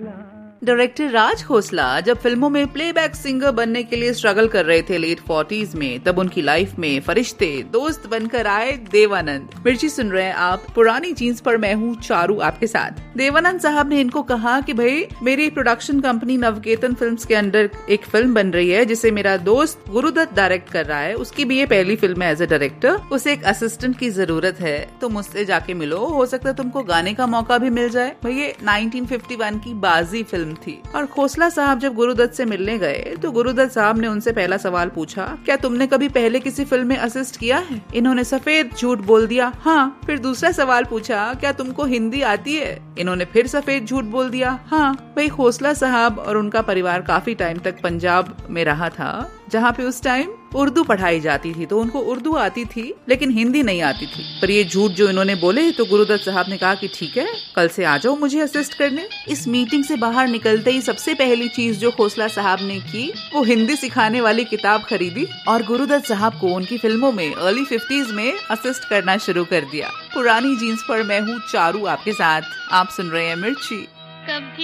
Director Raj Khosla जब फिल्मों में प्लेबैक सिंगर बनने के लिए स्ट्रगल कर रहे थे लेट 40s में, तब उनकी लाइफ में फरिश्ते दोस्त बनकर आए देवानंद। मिर्ची सुन रहे हैं आप, पुरानी जीन्स पर मैं हूँ चारू आपके साथ। देवानंद साहब ने इनको कहा कि भाई मेरी प्रोडक्शन कंपनी नवकेतन फिल्म्स के अंडर एक फिल्म बन रही है जिसे मेरा दोस्त गुरुदत्त डायरेक्ट कर रहा है, उसकी भी ये पहली फिल्म है एज अ डायरेक्टर, उसे एक असिस्टेंट की जरूरत है, तो मुझसे जाके मिलो, हो सकता है तुमको गाने का मौका भी मिल जाए। भाई ये 1951 की बाजी फिल्म थी। और खोसला साहब जब गुरुदत्त से मिलने गए तो गुरुदत्त साहब ने उनसे पहला सवाल पूछा, क्या तुमने कभी पहले किसी फिल्म में असिस्ट किया है? इन्होंने सफेद झूठ बोल दिया, हाँ। फिर दूसरा सवाल पूछा, क्या तुमको हिंदी आती है? इन्होंने फिर सफेद झूठ बोल दिया, हाँ। भाई खोसला साहब और उनका परिवार काफी टाइम तक पंजाब में रहा था, जहाँ पे उस टाइम उर्दू पढ़ाई जाती थी, तो उनको उर्दू आती थी लेकिन हिंदी नहीं आती थी। पर ये झूठ जो इन्होंने बोले तो गुरुदत्त साहब ने कहा कि ठीक है, कल से आ जाओ मुझे असिस्ट करने। इस मीटिंग से बाहर निकलते ही सबसे पहली चीज जो खोसला साहब ने की वो हिंदी सिखाने वाली किताब खरीदी और गुरुदत्त साहब को उनकी फिल्मों में अर्ली 50s में असिस्ट करना शुरू कर दिया। पुरानी जीन्स पर मैं हूँ चारू आपके साथ, आप सुन रहे हैं मिर्ची।